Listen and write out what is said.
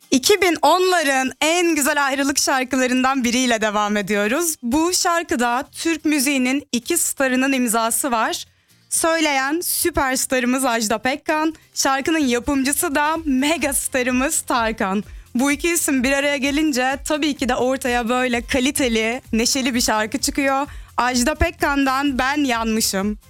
2010'ların en güzel ayrılık şarkılarından biriyle devam ediyoruz. Bu şarkıda Türk müziğinin iki starının imzası var. Söyleyen süperstarımız Ajda Pekkan, şarkının yapımcısı da mega starımız Tarkan. Bu iki isim bir araya gelince tabii ki de ortaya böyle kaliteli, neşeli bir şarkı çıkıyor. Ajda Pekkan'dan Ben Yanmışım.